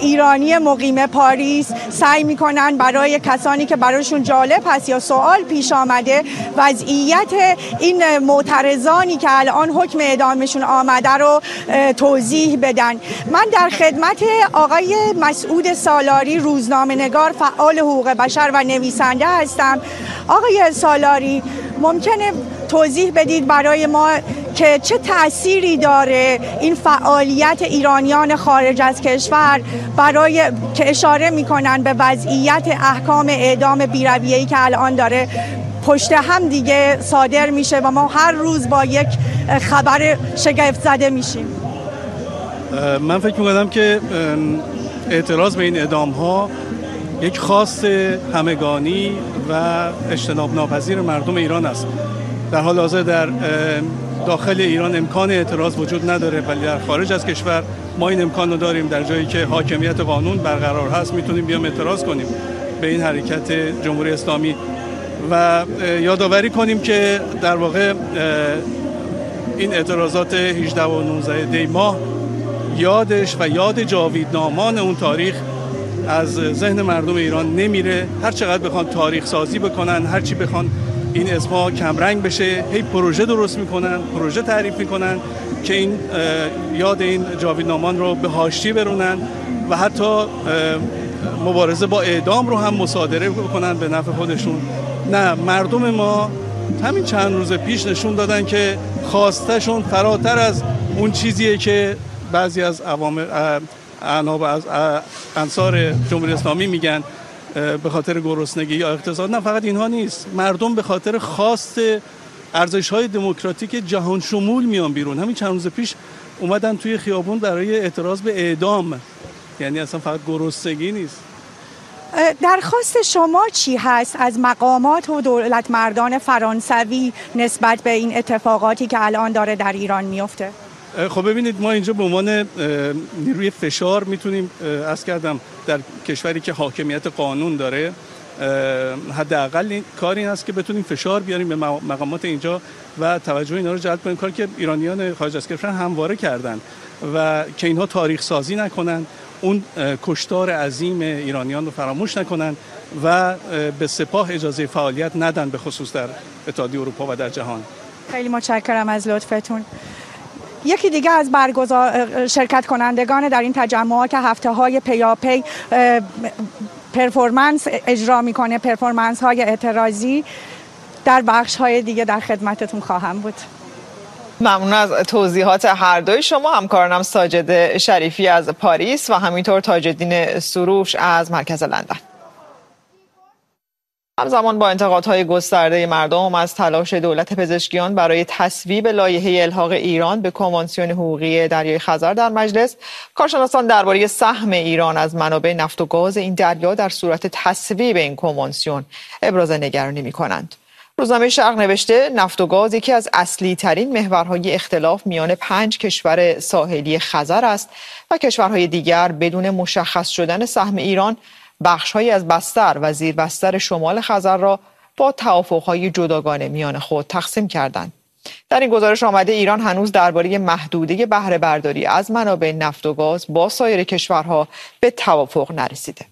ایرانی مقیم پاریس سعی میکنن برای کسانی که براشون جالب هست یا سوال پیش آمده وضعیت این معترضانی که الان حکم اعدامشون آمده رو توضیح بدن. من در خدمت آقای مسعود سالاری، روزنامه‌نگار، فعال حقوق بشر و نویسنده هستم. آقای سالاری، ممکنه توضیح بدید برای ما که چه تأثیری داره این فعالیت ایرانیان خارج از کشور برای که اشاره میکنن به وضعیت احکام اعدام بی‌رویه‌ای که الان داره پشت هم دیگه صادر میشه و ما هر روز با یک خبر شگفت زده میشیم؟ من فکر میکنم که اعتراض به این اعدام ها یک خواست همگانی و اجتناب ناپذیر مردم ایران است. در حال حاضر در داخل ایران امکان اعتراض وجود نداره، ولی در خارج از کشور ما این امکان رو داریم. در جایی که حاکمیت قانون برقرار هست میتونیم بیام اعتراض کنیم به این حرکت جمهوری اسلامی و یادآوری کنیم که در واقع این اعتراضات 18 و 19 دی ماه یادش و یاد جاویدنامان اون تاریخ از ذهن مردم ایران نمیره. هر چقدر بخوان تاریخ سازی بکنن، هر چی بخوان این اسمها کمرنگ بشه، هی پروژه درست میکنن، پروژه تعریف میکنن که این یاد این جاویدنامان رو به حاشیه برونن و حتی مبارزه با اعدام رو هم مصادره بکنن به نفع خودشون. نه، مردم ما همین چند روز پیش نشون دادن که خواستشون فراتر از اون چیزیه که بعضی از اعناب از انصار جمهوری اسلامی میگن به خاطر گرسنگی یا اقتصاد. نه، فقط اینها نیست. مردم به خاطر خواست ارزش‌های دموکراتیک جهان شمول میان بیرون. همین چند روز پیش اومدن توی خیابون برای اعتراض به اعدام. یعنی اصلا فقط گرسنگی نیست. درخواست شما چی هست از مقامات و دولت مردان فرانسوی نسبت به این اتفاقاتی که الان داره در ایران میفته؟ خب ببینید، ما اینجا به عنوان نیروی فشار میتونیم عرض کردم در کشوری که حاکمیت قانون داره حداقل کار این است که بتونیم فشار بیاریم به مقامات اینجا و توجه اینا رو جلب کنیم. کاری که ایرانیان خارج از کشور همواره کردن و که اینها تاریخ سازی نکنن، اون کشتار عظیم ایرانیان رو فراموش نکنن و به سپاه اجازه فعالیت ندن، به خصوص در اتحادیه اروپا و در جهان. خیلی متشکرم از لطفتون. یکی دیگه از شرکت کنندگان در این تجمعات که هفته‌های پیاپی پرفورمنس اجرا میکنه، پرفورمنس های اعتراضی، در بخش های دیگه در خدمتتون خواهم بود. ممنون از توضیحات هر دوی شما. همکارانم ساجد شریفی از پاریس و همینطور تاج‌الدین سروش از مرکز لندن. همزمان با انتقادهای گسترده مردم از تلاش دولت پزشکیان برای تصویب لایحه الحاق ایران به کنوانسیون حقوقی دریای خزر در مجلس، کارشناسان درباره سهم ایران از منابع نفت و گاز این دریا در صورت تصویب این کنوانسیون ابراز نگرانی می‌کنند. روزنامه شرق نوشته نفت و گاز یکی از اصلی ترین محورهای اختلاف میان 5 کشور ساحلی خزر است و کشورهای دیگر بدون مشخص شدن سهم ایران بخش‌هایی از بستر و زیر بستر شمال خزر را با توافق‌های جداگانه میان خود تقسیم کردند. در این گزارش آمده ایران هنوز درباره محدوده بهره برداری از منابع نفت و گاز با سایر کشورها به توافق نرسیده.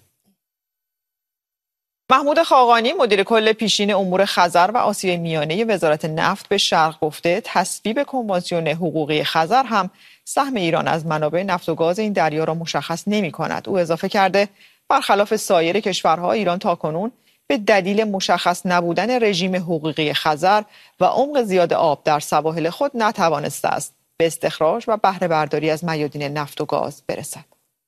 محمود خاقانی، مدیر کل پیشین امور خزر و آسیای میانه وزارت نفت، به شرق گفته تصویب کنوانسیون حقوقی خزر هم سهم ایران از منابع نفت و گاز این دریا را مشخص نمی‌کند. او اضافه کرده برخلاف سایر کشورها ایران تاکنون به دلیل مشخص نبودن رژیم حقوقی خزر و عمق زیاد آب در سواحل خود نتوانسته است به استخراج و بهره برداری از میادین نفت و گاز برسد.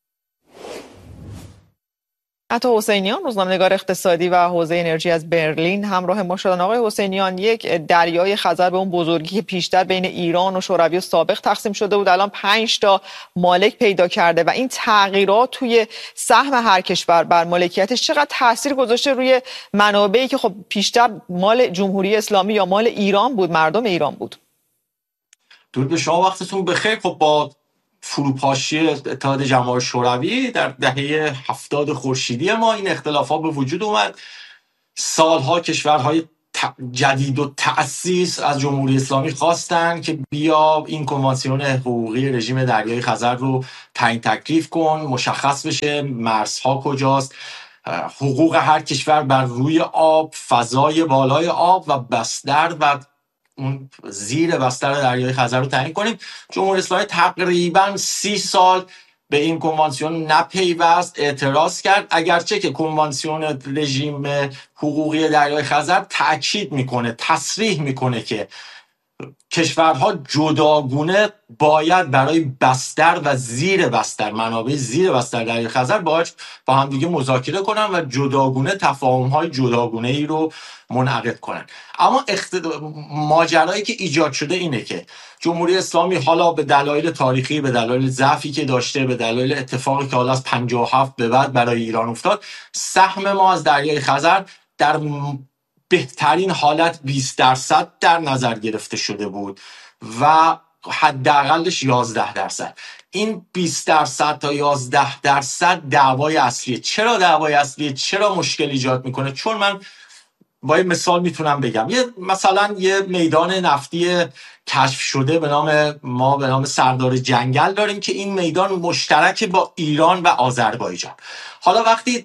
عطا حسینیان، روزنامه‌نگار اقتصادی و حوزه انرژی از برلین همراه ما شدن. آقای حسینیان، یک دریای خزر به اون بزرگی که پیشتر بین ایران و شوروی سابق تقسیم شده بود الان 5 تا مالک پیدا کرده و این تغییرات توی سهم هر کشور بر مالکیتش چقدر تاثیر گذاشته روی منابعی که خب پیشتر مال جمهوری اسلامی یا مال ایران بود، مردم ایران بود؟ درود به شما، وقتتون بخیر. خب با فروپاشی اتحاد جماهیر شوروی در دهه 70 خورشیدی ما این اختلافات به وجود اومد. سالها کشورهای جدید و تأسیس از جمهوری اسلامی خواستن که بیا این کنوانسیون حقوقی رژیم دریای خزر رو تعیین تکلیف کن، مشخص بشه مرزها کجاست، حقوق هر کشور بر روی آب، فضای بالای آب و بستر و اون زیر بستر دریای خزر رو تعیین کنیم. جمهوری اسلامی تقریبا 30 سال به این کنوانسیون نپیوست، اعتراض کرد، اگرچه که کنوانسیون رژیم حقوقی دریای خزر تأکید میکنه، تصریح میکنه که کشورها جداگونه باید برای بستر و زیر بستر، منابع زیر بستر دریای خزر باید با هم دیگه مذاکره کنن و جداگونه تفاهم‌های جداگونه‌ای رو منعقد کنن. اما ماجرایی که ایجاد شده اینه که جمهوری اسلامی حالا به دلایل تاریخی، به دلایل ضعفی که داشته، به دلایل اتفاقی که حالا از 57 به بعد برای ایران افتاد، سهم ما از دریای خزر در بهترین حالت 20% در نظر گرفته شده بود و حداقلش 11%. این 20% تا 11% دعوای اصلیه. چرا دعوای اصلیه؟ چرا مشکل ایجاد میکنه؟ چون من با یه مثال میتونم بگم، مثلا یه میدان نفتی کشف شده به نام سردار جنگل داریم که این میدان مشترک با ایران و آذربایجان. حالا وقتی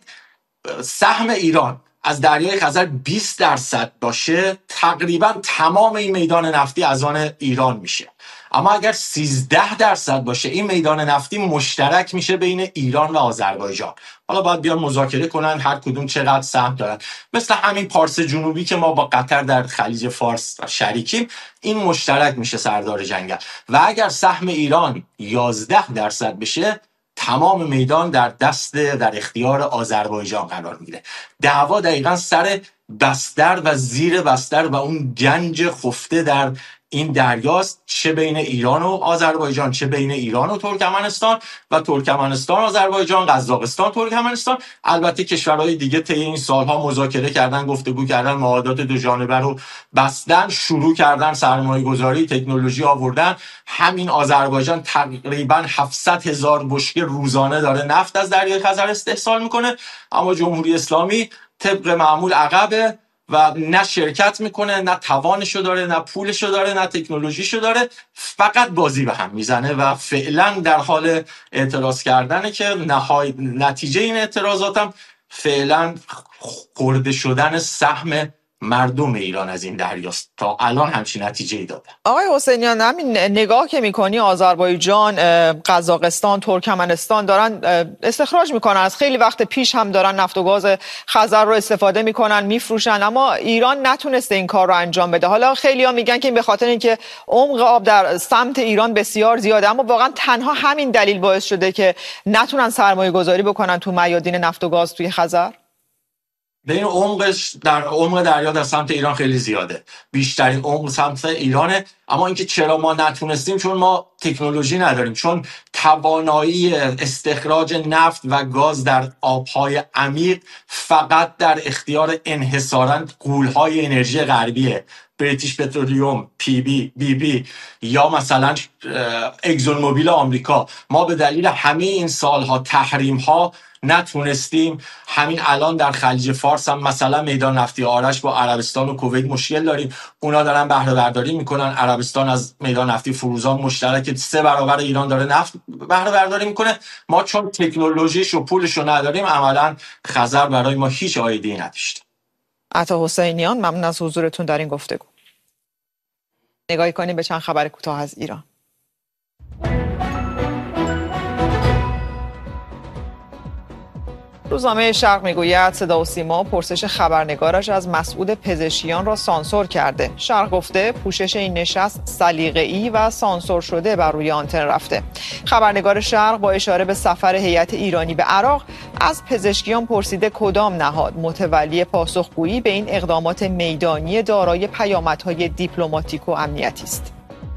سهم ایران از دریای خزر 20% باشه، تقریبا تمام این میدان نفتی از آن ایران میشه. اما اگر 13% باشه، این میدان نفتی مشترک میشه بین ایران و آذربایجان. حالا باید بیان مذاکره کنن هر کدوم چقدر سهم دارن. مثل همین پارس جنوبی که ما با قطر در خلیج فارس شریکیم، این مشترک میشه سردار جنگل. و اگر سهم ایران 11% بشه، تمام میدان در اختیار آذربایجان قرار میگیره. دعوا دقیقاً سر بستر و زیر بستر و اون گنج خفته در این دریاست، چه بین ایران و آذربایجان، چه بین ایران و ترکمنستان و ترکمنستان آذربایجان، قزاقستان ترکمنستان. البته کشورهای دیگه طی این سالها مذاکره کردن، گفتگو کردن، معاهدات دو جانبه رو بستن، شروع کردن سرمایه‌گذاری، تکنولوژی آوردن. همین آذربایجان تقریبا 700,000 بشکه روزانه داره نفت از دریای خزر استحصال میکنه، اما جمهوری اسلامی طبق معمول عقبه و نه شرکت میکنه، نه توانشو داره، نه پولشو داره، نه تکنولوژیشو داره، فقط بازی به هم میزنه و فعلا در حال اعتراض کردنه که نتیجه این اعتراضات هم فعلا خورده شدن سهم مردم ایران از این دریاست. تا الان همچین نتیجه‌ای داده. آقای حسینیان، همین نگاه که میکنی آذربایجان، قزاقستان، ترکمنستان دارن استخراج میکنن، از خیلی وقت پیش هم دارن نفت و گاز خزر رو استفاده میکنن، میفروشن، اما ایران نتونسته این کار رو انجام بده. حالا خیلی‌ها میگن که به خاطر اینکه عمق آب در سمت ایران بسیار زیاده، اما واقعا تنها همین دلیل باعث شده که نتونن سرمایه گذاری بکنن تو میادین نفت و گاز توی خزر؟ بین عمقش در عمق دریا در سمت ایران خیلی زیاده، بیشترین عمق سمت ایرانه. اما اینکه چرا ما نتونستیم، چون ما تکنولوژی نداریم، چون توانایی استخراج نفت و گاز در آبهای عمیق فقط در اختیار انحصاراً غول‌های انرژی غربیه، بریتیش پترولیوم، بی بی یا مثلا اگزون موبیل آمریکا. ما به دلیل همه این سالها تحریم‌ها نتونستیم. همین الان در خلیج فارس هم مثلا میدان نفتی آرش با عربستان و کویت مشکل داریم، اونا دارن بهره برداری میکنن. عربستان از میدان نفتی فروزان مشترک 3 برابر ایران داره نفت بهره برداری میکنه. ما چون تکنولوژیش و پولش رو نداریم، عملا خزر برای ما هیچ آیده‌ای نداشت. عطا حسینیان، ممنون از حضورتون در این گفتگو. نگاهی کنیم به چند خبر کوتاه از ایران. روزنامه شرق میگوید صدا و سیما پرسش خبرنگارش از مسعود پزشکیان را سانسور کرده. شرق گفته پوشش این نشست سلیقه‌ای و سانسور شده بر روی آنتن رفته. خبرنگار شرق با اشاره به سفر هیئت ایرانی به عراق از پزشکیان پرسیده کدام نهاد متولی پاسخگویی به این اقدامات میدانی دارای پیامدهای دیپلماتیک و امنیتی است.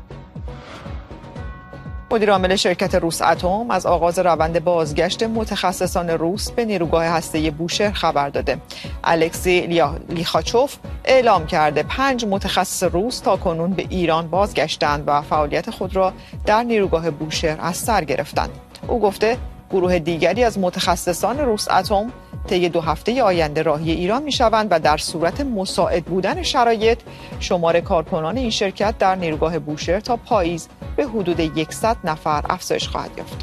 مدیر عامل شرکت روساتم از آغاز روند بازگشت متخصصان روس به نیروگاه هسته‌ای بوشهر خبر داده. الکسی لیخاچوف اعلام کرده 5 متخصص روس تاکنون به ایران بازگشتند و فعالیت خود را در نیروگاه بوشهر از سر گرفتند. او گفته گروه دیگری از متخصصان روساتم طی 2 هفته آینده راهی ایران می‌شوند و در صورت مساعد بودن شرایط شمار کارکنان این شرکت در نیروگاه بوشهر تا پاییز به حدود 100 نفر افزایش خواهد یافت.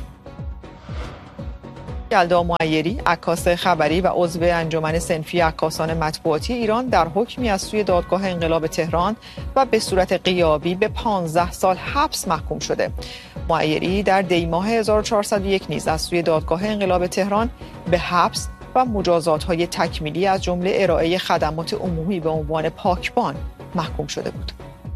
یلدا معیری، عکاس خبری و عضو انجمن صنفی عکاسان مطبوعاتی ایران در حکمی از سوی دادگاه انقلاب تهران و به صورت غیابی به 15 سال حبس محکوم شده. معیری در دی ماه 1401 نیز از سوی دادگاه انقلاب تهران به حبس و مجازات‌های تکمیلی از جمله ارائه خدمات عمومی به عنوان پاکبان محکوم شده بود.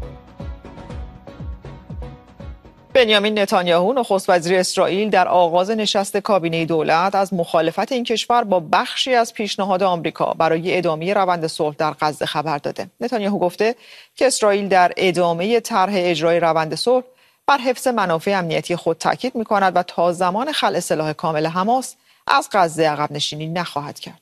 بنیامین نتانیاهو نخست وزیر اسرائیل در آغاز نشست کابینه دولت از مخالفت این کشور با بخشی از پیشنهاد آمریکا برای ادامه روند صلح در غزه خبر داده. نتانیاهو گفته که اسرائیل در ادامه طرح اجرای روند صلح بر حفظ منافع امنیتی خود تاکید می‌کند و تا زمان خلع سلاح کامل حماس از غزه عقب نشینی نخواهد کرد.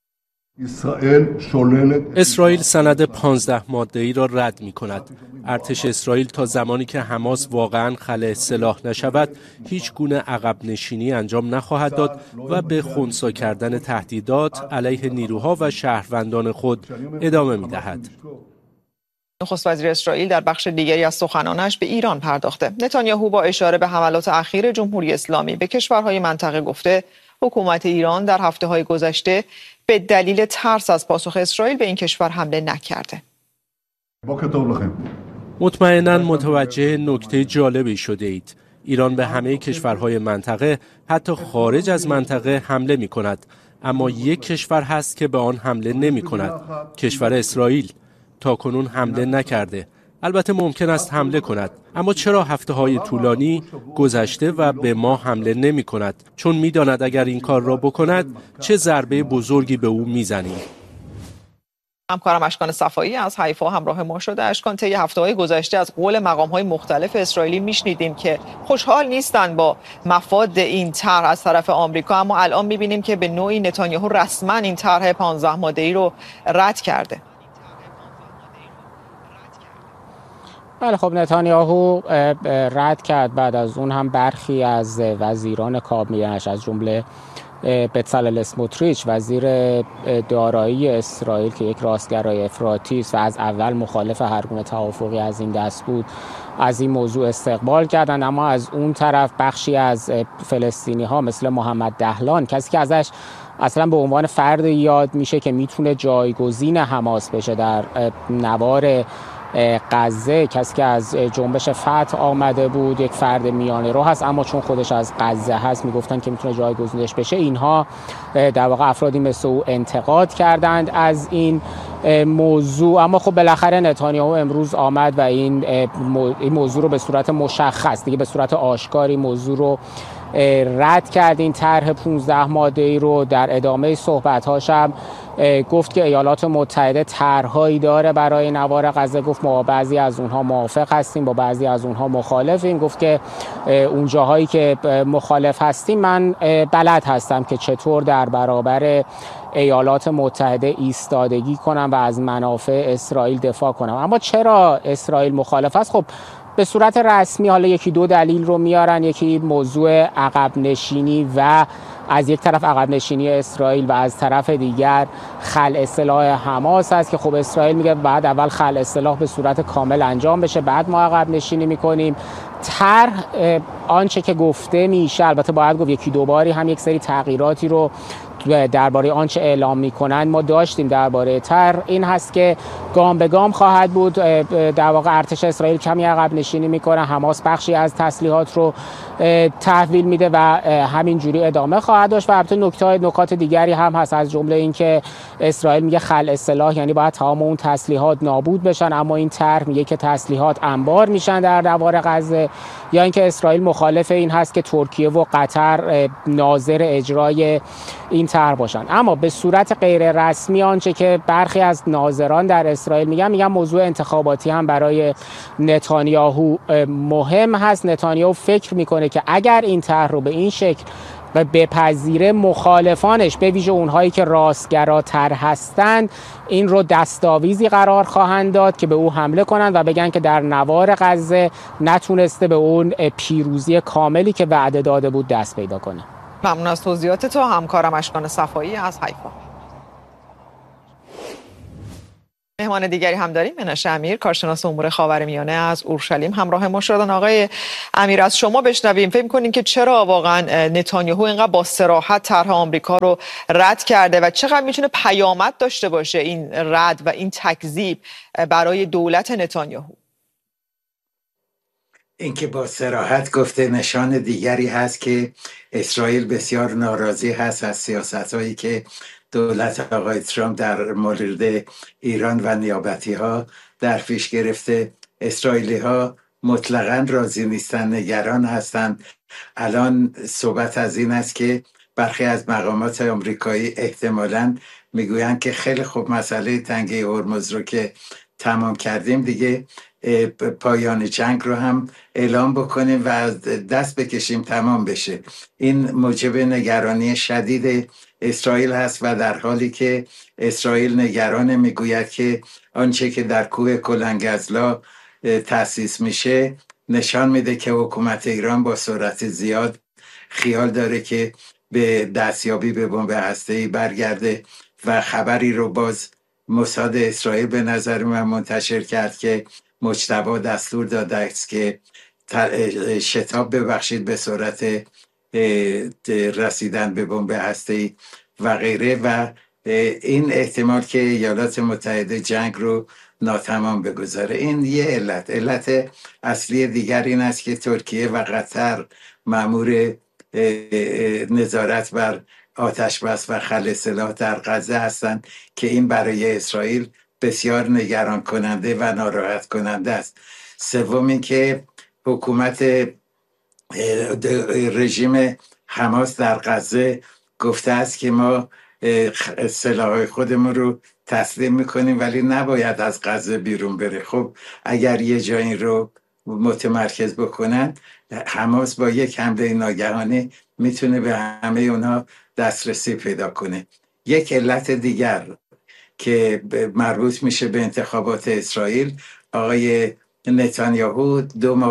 اسرائیل سند 15 ماده‌ای را رد می‌کند. ارتش اسرائیل تا زمانی که حماس واقعاً خلع سلاح نشود هیچ گونه عقب نشینی انجام نخواهد داد و به خنثی کردن تهدیدات علیه نیروها و شهروندان خود ادامه می‌دهد. نخست وزیر اسرائیل در بخش دیگری از سخنانش به ایران پرداخته. نتانیاهو با اشاره به حملات اخیر جمهوری اسلامی به کشورهای منطقه گفته حکومت ایران در هفته‌های گذشته به دلیل ترس از پاسخ اسرائیل به این کشور حمله نکرده. مطمئناً متوجه نکته جالبی شده اید. ایران به همه کشورهای منطقه حتی خارج از منطقه حمله می کند. اما یک کشور هست که به آن حمله نمی کند. کشور اسرائیل تاکنون حمله نکرده. البته ممکن است حمله کند، اما چرا هفته‌های طولانی گذشته و به ما حمله نمی کند؟ چون می داند اگر این کار را بکند چه ضربه بزرگی به او می زنیم. همکارم اشکان صفایی از حیفا همراه ما شده. اشکان، طی هفته‌های گذشته از قول مقام‌های مختلف اسرائیلی میشنیدیم که خوشحال نیستند با مفاد این طرح از طرف آمریکا، اما الان می‌بینیم که به نوعی نتانیاهو رسما این طرح 15 ماده‌ای رو رد کرده. بله، خب نتانیاهو رد کرد. بعد از اون هم برخی از وزیران کابینه‌اش از جمله بتسالل اسموتریچ وزیر دارایی اسرائیل که یک راستگرای افراطی است و از اول مخالف هر گونه توافقی از این دست بود، از این موضوع استقبال کردند. اما از اون طرف بخشی از فلسطینی‌ها مثل محمد دهلان، کسی که ازش اصلا به عنوان فرد یاد میشه که میتونه جایگزین حماس بشه در نوار غزه، کسی که از جنبش فتح آمده بود، یک فرد میانه رو هست، اما چون خودش از غزه هست میگفتن که میتونه جایگزینش بشه. اینها در واقع افرادی مثل او انتقاد کردند از این موضوع. اما خب بالاخره نتانیاهو امروز آمد و این موضوع رو به صورت مشخص، دیگه به صورت آشکاری موضوع رو رد کرد. این طرح 15 ماده‌ای رو در ادامه صحبت‌هاش هم گفت که ایالات متحده طرح‌هایی داره برای نوار غزه. گفت ما با بعضی از اونها موافق هستیم، با بعضی از اونها مخالفیم. گفت که اون جاهایی که مخالف هستیم من بلد هستم که چطور در برابر ایالات متحده ایستادگی کنم و از منافع اسرائیل دفاع کنم. اما چرا اسرائیل مخالف است؟ خب به صورت رسمی حالا یکی دو دلیل رو میارن. یکی موضوع عقب نشینی و از یک طرف عقب نشینی اسرائیل و از طرف دیگر خلع سلاح حماس است که خب اسرائیل میگه بعد اول خلع سلاح به صورت کامل انجام بشه، بعد ما عقب نشینی میکنیم. طرح آنچه که گفته میشه، البته باید گفت یکی دو باری هم یک سری تغییراتی رو درباره آنچه اعلام میکنن ما داشتیم درباره طرح، این هست که گام به گام خواهد بود. در واقع ارتش اسرائیل کمی عقب نشینی میکنه، حماس بخشی از تسلیحات رو تحویل میده و همین جوری ادامه خواهد داشت. و البته نکات دیگری هم هست، از جمله این که اسرائیل میگه خلع سلاح یعنی باید تمام اون تسلیحات نابود بشن، اما این طرح میگه که تسلیحات انبار میشن در نوار غزه. یا اینکه اسرائیل مخالف این هست که ترکیه و قطر ناظر اجرای این طرح باشن. اما به صورت غیر رسمی آنچه که برخی از ناظران در اسرائیل میگن موضوع انتخاباتی هم برای نتانیاهو مهم هست. نتانیاهو فکر میکنه که اگر این طرح رو به این شکل و بپذیره، مخالفانش به ویژه اونهایی که راستگراتر هستند این رو دستاویزی قرار خواهند داد که به او حمله کنند و بگن که در نوار غزه نتونسته به اون پیروزی کاملی که وعده داده بود دست پیدا کنه. ممنون از توضیحات تو. همکارم اشکان صفایی از حیفا. مهمان دیگری هم داریم، مناشه امیر، کارشناس امور خاورمیانه از اورشلیم همراه ما شدن. آقای امیر، از شما بشنویم، فکر می‌کنین که چرا واقعا نتانیاهو اینقدر با صراحت طرح آمریکا رو رد کرده و چقدر میتونه پیامد داشته باشه این رد و این تکذیب برای دولت نتانیاهو؟ اینکه با صراحت گفته نشان دیگری هست که اسرائیل بسیار ناراضی هست از سیاست‌هایی که دولت آقای ترامپ در مورد ایران و نیابتی ها در پیش گرفته. اسرائیلی ها مطلقاً راضی نیستن، نگران هستند. الان صحبت از این است که برخی از مقامات آمریکایی احتمالاً میگویند که خیلی خوب، مسئله تنگه هرمز رو که تمام کردیم، دیگه پایان جنگ رو هم اعلام بکنیم و دست بکشیم تمام بشه. این موجب نگرانی شدید اسرائیل هست و در حالی که اسرائیل نگران، میگوید که آنچه که در کوه کلنگزلا تأسیس میشه نشان میده که حکومت ایران با سرعت زیاد خیال داره که به دستیابی به بمب هسته‌ای برگرده و خبری رو باز موساد اسرائیل به نظر من منتشر کرد که مجتبی دستور داده است که شتاب ببخشید به سرعت رسیدن به بمب هسته‌ای و غیره، و این احتمال که ایالات متحده جنگ رو ناتمام بگذاره. این یه علت اصلی دیگر این است که ترکیه و قطر مأمور نظارت بر آتش بس و خلع سلاح در غزه هستند که این برای اسرائیل بسیار نگران کننده و ناراحت کننده است. سوم این که حکومت رژیم حماس در غزه گفته است که ما سلاح خودمون رو تسلیم میکنیم ولی نباید از غزه بیرون بره. خب اگر یه جایی رو متمرکز بکنن، حماس با یک حمله ناگهانی میتونه به همه اونها دسترسی پیدا کنه. یک علت دیگر که مربوط میشه به انتخابات اسرائیل، آقای نتانیاهو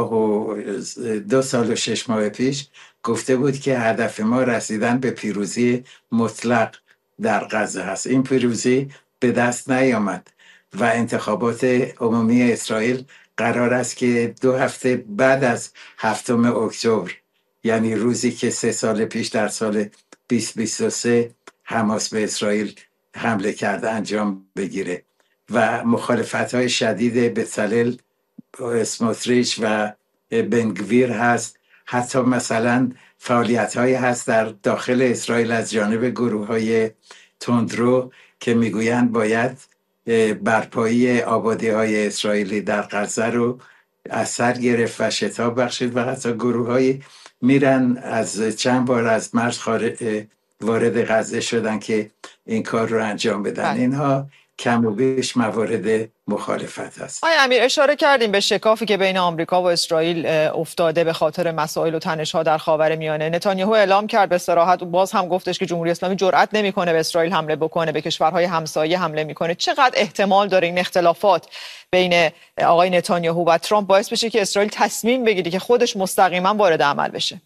2 سال و 6 ماه پیش گفته بود که هدف ما رسیدن به پیروزی مطلق در غزه هست. این پیروزی به دست نیامد و انتخابات عمومی اسرائیل قرار است که 2 هفته بعد از 7 اکتبر، یعنی روزی که 3 سال پیش در سال 2023 حماس به اسرائیل حمله کرده، انجام بگیره و مخالفت‌های شدید بצلال اسموتریچ و بنگویر هست. حتی مثلا فعالیت‌هایی هست در داخل اسرائیل از جانب گروه‌های تندرو که میگویند باید برپایی آبادی‌های اسرائیلی در غزه رو از سر گرفت و شتاب بخشید و حتی گروه‌هایی میرن از چند بار از مرز وارد غزه شدن که این کار رو انجام بدن. اینها کم و بیش موارد مخالفت هست. آقای امیر، اشاره کردیم به شکافی که بین آمریکا و اسرائیل افتاده به خاطر مسائل و تنش‌ها در خاورمیانه. نتانیاهو اعلام کرد به صراحت و باز هم گفتش که جمهوری اسلامی جرئت نمی‌کنه به اسرائیل حمله بکنه، به کشورهای همسایه حمله می‌کنه. چقدر احتمال داره این اختلافات بین آقای نتانیاهو و ترامپ باعث بشه که اسرائیل تصمیم بگیره که خودش مستقیما وارد عمل بشه؟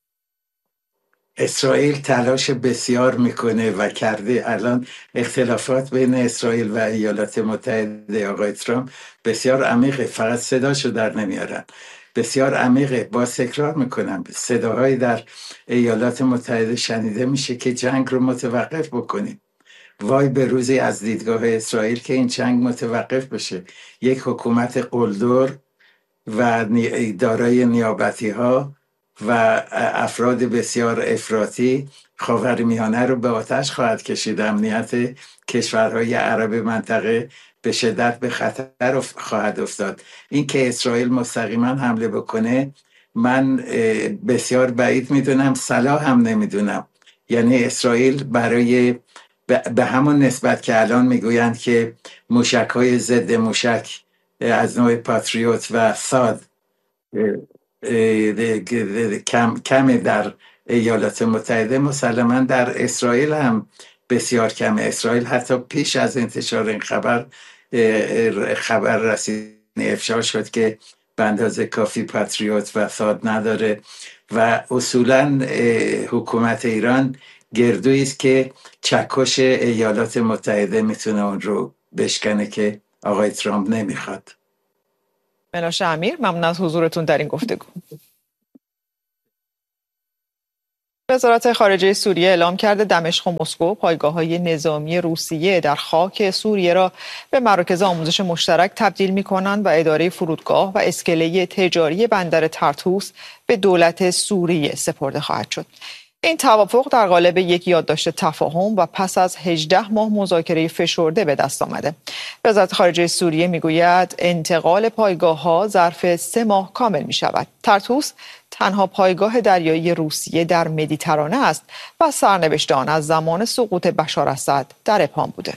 اسرائیل تلاش بسیار میکنه و کرده. الان اختلافات بین اسرائیل و ایالات متحده آقای ترامپ بسیار عمیقه، فقط صداشو در نمیارن. بسیار عمیقه. با تکرار میکنم، صداهایی در ایالات متحده شنیده میشه که جنگ رو متوقف بکنیم. وای به روزی از دیدگاه اسرائیل که این جنگ متوقف بشه. یک حکومت قلدر و دارای نیابتی ها و افراد بسیار افراطی خاورمیانه رو به آتش خواهد کشید. امنیت کشورهای عرب منطقه به شدت به خطر خواهد افتاد. این که اسرائیل مستقیما حمله بکنه من بسیار بعید میدونم، صلاح هم نمیدونم. یعنی اسرائیل برای به همون نسبت که الان میگویند که موشک‌های ضد موشک از نوع پاتریوت و ساد کم در ایالات متحده، مسلما در اسرائیل هم بسیار کم. اسرائیل حتی پیش از انتشار این خبر رسید افشا شد که به اندازه کافی پاتریوت و ساد نداره و اصولا حکومت ایران گردویی است که چکش ایالات متحده میتونه اون رو بشکنه که آقای ترامپ نمیخواد. مناشه امیر، ممنون از حضورتون در این گفتگو. وزارت خارجه سوریه اعلام کرده دمشق و مسکو پایگاه‌های نظامی روسیه در خاک سوریه را به مراکز آموزش مشترک تبدیل می‌کنند و اداره فرودگاه و اسکله تجاری بندر طرطوس به دولت سوریه سپرده خواهد شد. این توافق در قالب یک یادداشت تفاهم و پس از 18 ماه مذاکره فشرده به دست آمده. وزارت خارجه سوریه میگوید انتقال پایگاه‌ها ظرف 3 ماه کامل می‌شود. طرطوس تنها پایگاه دریایی روسیه در مدیترانه است و سرنوشت آن از زمان سقوط بشار اسد در ابهام بوده.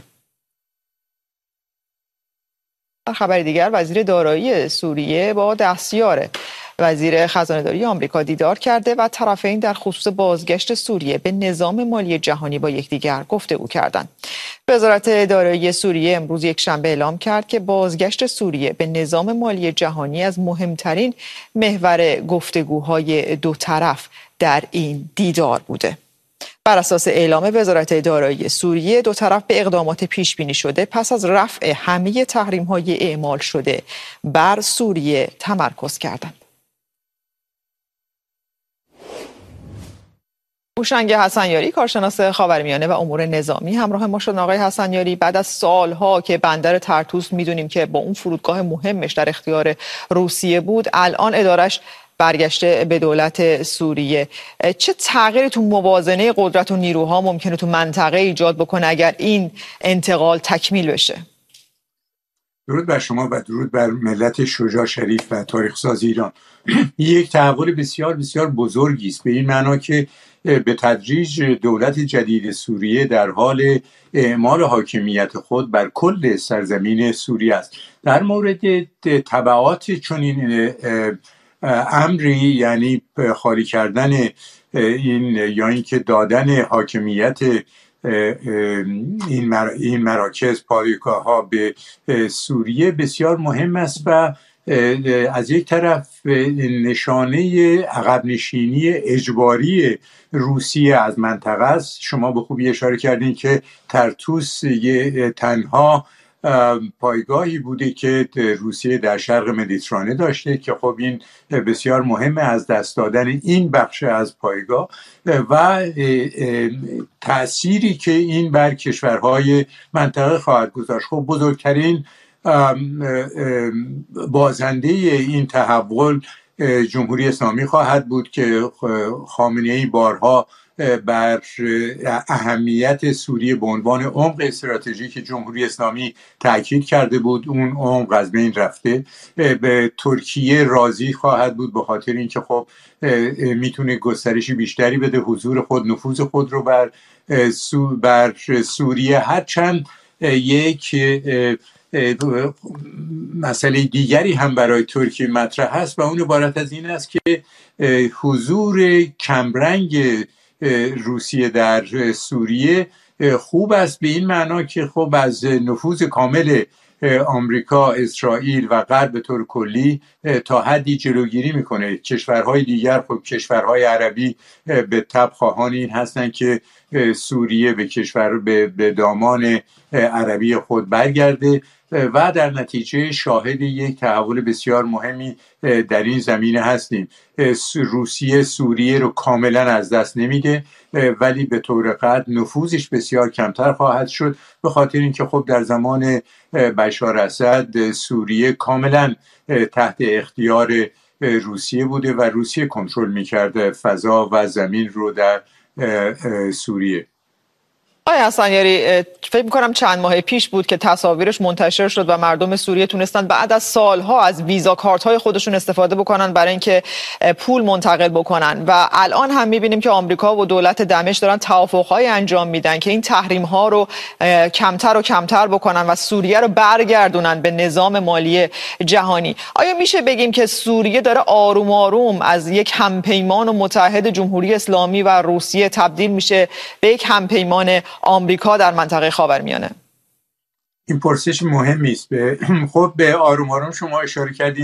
در خبر دیگر، وزیر دارایی سوریه با دستیار وزیر خزانه‌داری آمریکا دیدار کرده و طرفین در خصوص بازگشت سوریه به نظام مالی جهانی با یکدیگر گفتگو کردند. وزارت دارایی سوریه امروز یکشنبه اعلام کرد که بازگشت سوریه به نظام مالی جهانی از مهمترین محور گفتگوهای دو طرف در این دیدار بوده. بر اساس اعلام وزارت دارایی سوریه، دو طرف به اقدامات پیش بینی شده پس از رفع همه تحریم‌های اعمال شده بر سوریه تمرکز کردند. هوشنگ حسنیاری، کارشناس خاورمیانه و امور نظامی، همراه ما شد. آقای حسنیاری، بعد از سالها که بندر طرطوس میدونیم که با اون فرودگاه مهمش در اختیار روسیه بود، الان ادارش برگشته به دولت سوریه، چه تغییری تو موازنه قدرت و نیروها ممکنه تو منطقه ایجاد بکنه اگر این انتقال تکمیل بشه؟ درود بر شما و درود بر ملت شجاع، شریف و تاریخ ساز ایران. یک تحول بسیار بسیار بزرگی است، به این معنا که به تدریج دولت جدید سوریه در حال اعمال حاکمیت خود بر کل سرزمین سوریه است. در مورد تبعات چنین امری، یعنی خالی کردن این یا اینکه دادن حاکمیت این مراکز، پایگاه‌ها به سوریه بسیار مهم است و از یک طرف نشانه عقب نشینی اجباری روسیه از منطقه است. شما به خوبی اشاره کردین که طرطوس تنها پایگاهی بوده که روسیه در شرق مدیترانه داشته که خب این بسیار مهمه، از دست دادن این بخش از پایگاه و تأثیری که این بر کشورهای منطقه خواهد گذاشت. خب بزرگترین بازنده این تحول جمهوری اسلامی خواهد بود که خامنه‌ای بارها بر اهمیت سوریه به عنوان عمق استراتژیک جمهوری اسلامی تاکید کرده بود. اون عمق از بین رفته. به ترکیه راضی خواهد بود به خاطر اینکه خب میتونه گسترشی بیشتری بده حضور خود، نفوذ خود رو بر سوریه. هرچند یک مسئله دیگری هم برای ترکیه مطرح هست و اون عبارت از این است که حضور کمرنگ روسیه در سوریه خوب است، به این معنا که خب از نفوذ کامل آمریکا، اسرائیل و غرب به طور کلی تا حدی جلوگیری میکنه. کشورهای دیگر، خب کشورهای عربی به تبع خواهان این هستن که سوریه به دامان عربی خود برگرده و در نتیجه شاهد یک تحول بسیار مهمی در این زمینه هستیم. روسیه سوریه رو کاملا از دست نمیده ولی به طور قطع نفوذش بسیار کمتر خواهد شد به خاطر اینکه خب در زمان بشار اسد سوریه کاملا تحت اختیار روسیه بوده و روسیه کنترل میکرده فضا و زمین رو در سوریه. آقای حسنیاری، فکر می‌کنم چند ماه پیش بود که تصاویرش منتشر شد و مردم سوریه تونستن بعد از سالها از ویزا کارت‌های خودشون استفاده بکنن برای اینکه پول منتقل بکنن و الان هم می‌بینیم که آمریکا و دولت دمشق دارن توافق‌های انجام میدن که این تحریم‌ها رو کمتر و کمتر بکنن و سوریه رو برگردونن به نظام مالی جهانی. آیا میشه بگیم که سوریه داره آروم آروم از یک همپیمان و متحد جمهوری اسلامی و روسیه تبدیل میشه به یک همپیمان آمریکا در منطقه خاورمیانه؟ این پرسش مهمی است. خب به آروم آروم شما اشاره کردین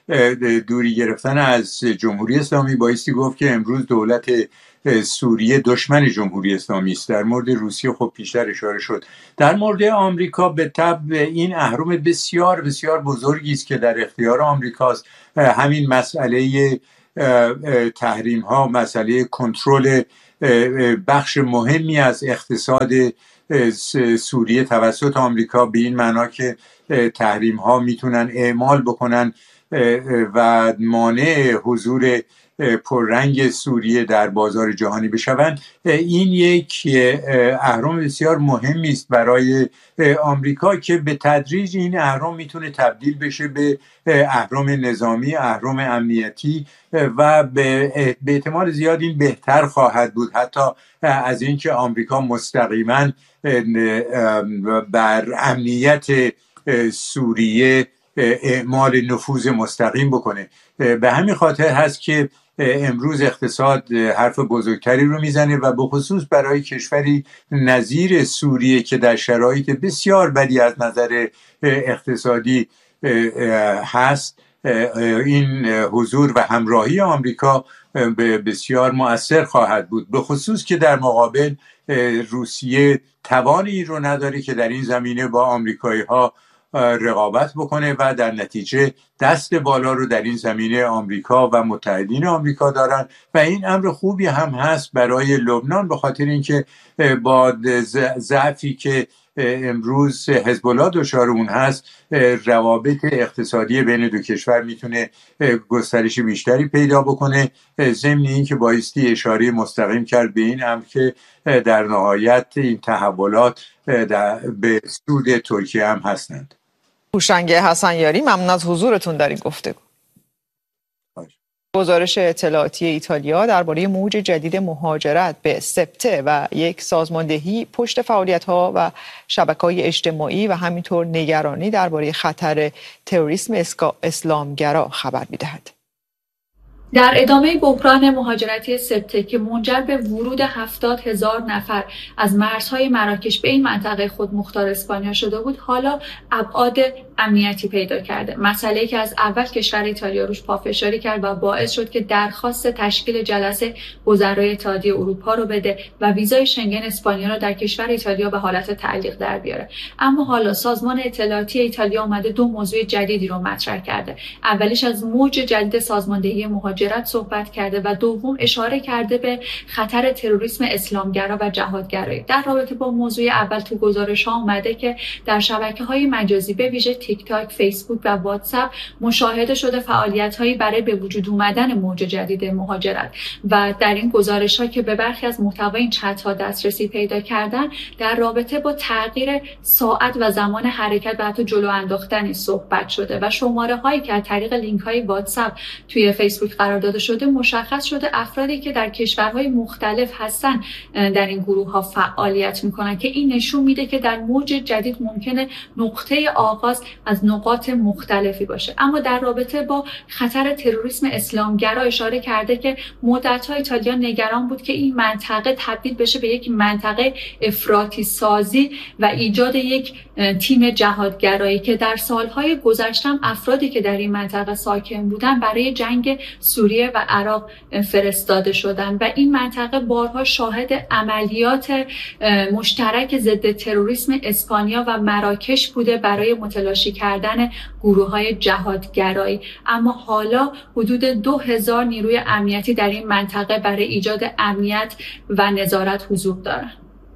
دوری گرفتن از جمهوری اسلامی بایستی گفت که امروز دولت سوریه دشمن جمهوری اسلامی است. در مورد روسیه خب پیشتر اشاره شد. در مورد آمریکا به طبع این اهرم بسیار بسیار بزرگی است که در اختیار آمریکاست. همین مسئله تحریم ها، مسئله کنترل بخش مهمی از اقتصاد سوریه توسط آمریکا، به این معنا که تحریم ها میتونن اعمال بکنن و مانع حضور پررنگ سوریه در بازار جهانی بشوند، این یک اهرم بسیار مهمی است برای آمریکا که به تدریج این اهرم میتونه تبدیل بشه به اهرم نظامی، اهرم امنیتی و به احتمال زیاد این بهتر خواهد بود حتی از اینکه آمریکا مستقیما بر امنیت سوریه اعمال نفوذ مستقیم بکنه. به همین خاطر هست که امروز اقتصاد حرف بزرگتری رو میزنه و به خصوص برای کشوری نظیر سوریه که در شرایط بسیار بدی از نظر اقتصادی هست، این حضور و همراهی آمریکا بسیار مؤثر خواهد بود، به خصوص که در مقابل روسیه توانی رو نداره که در این زمینه با آمریکایی ها رقابت بکنه و در نتیجه دست بالا رو در این زمینه آمریکا و متحدین آمریکا دارن و این امر خوبی هم هست برای لبنان، به خاطر اینکه با ضعفی که امروز حزب الله دچار اون هست، روابط اقتصادی بین دو کشور میتونه گسترش بیشتری پیدا بکنه، ضمن این که بایستی اشاره مستقیم کرد به این امر که در نهایت این تحولات به سود ترکیه هم هستند. هوشنگ حسنیاری، ممنون از حضورتون در این گفتگو. گزارش اطلاعاتی ایتالیا درباره موج جدید مهاجرت به سبته و یک سازماندهی پشت فعالیت‌ها و شبکه‌های اجتماعی و همینطور نگرانی درباره خطر تروریسم اسلامگرا خبر می‌دهد. در ادامه بحران مهاجرتی سبته که منجر به ورود 70,000 نفر از مرزهای مراکش به این منطقه خودمختار اسپانیا شده بود، حالا ابعاد امنیتی پیدا کرده. مسئله‌ای که از اول کشور ایتالیا روش پافشاری کرد و باعث شد که درخواست تشکیل جلسه وزرای اتحادیه اروپا رو بده و ویزای شنگن اسپانیا رو در کشور ایتالیا به حالت تعلیق در بیاره. اما حالا سازمان اطلاعاتی ایتالیا اومده دو موضوع جدیدی رو مطرح کرده. اولیش از موج جدید سازماندهی مهاجرت صحبت کرده و دوم اشاره کرده به خطر تروریسم اسلامگرا و جهادگرایی. در رابطه با موضوع اول تو گزارش‌ها اومده که در شبکه‌های مجازی به ویژه تیک تاک، فیسبوک و واتساپ مشاهده شده فعالیت‌هایی برای به وجود اومدن موج جدید مهاجرت و در این گزارش‌ها که به برخی از محتوای این چت‌ها دسترسی پیدا کردن، در رابطه با تغییر ساعت و زمان حرکت و حتی جلو انداختنی صحبت شده و شماره‌هایی که از طریق لینک‌های واتساپ توی فیسبوک قرار داده شده مشخص شده افرادی که در کشورهای مختلف هستن در این گروه‌ها فعالیت می‌کنن که این نشون میده که در موج جدید ممکنه نقطه آغاز از نقاط مختلفی باشه. اما در رابطه با خطر تروریسم اسلامگرا اشاره کرده که مدت‌ها ایتالیا نگران بود که این منطقه تبدیل بشه به یک منطقه افراطی سازی و ایجاد یک تیم جهادگرایی که در سالهای گذشته افرادی که در این منطقه ساکن بودن برای جنگ سوریه و عراق فرستاده شدن و این منطقه بارها شاهد عملیات مشترک ضد تروریسم اسپانیا و مراکش بوده برای متلاشی کردن گروه‌های جهادگرایی. اما حالا حدود 2000 نیروی امنیتی در این منطقه برای ایجاد امنیت و نظارت حضور دارند.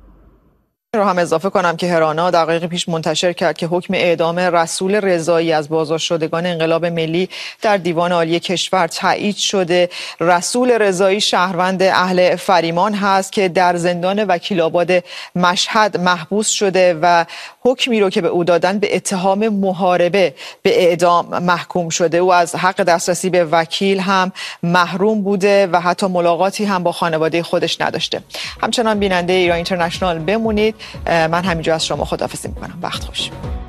رو هم اضافه کنم که هرانا دقایق پیش منتشر کرد که حکم اعدام رسول رضایی از بازداشت شدگان انقلاب ملی در دیوان عالی کشور تایید شده. رسول رضایی شهروند اهل فریمان هست که در زندان وکیل‌آباد مشهد محبوس شده و حکمی رو که به او دادن به اتهام محاربه به اعدام محکوم شده. او از حق دسترسی به وکیل هم محروم بوده و حتی ملاقاتی هم با خانواده خودش نداشته. همچنان بیننده ایران اینترنشنال بمونید. من همینجا از شما خداحافظی میکنم. وقت خوش.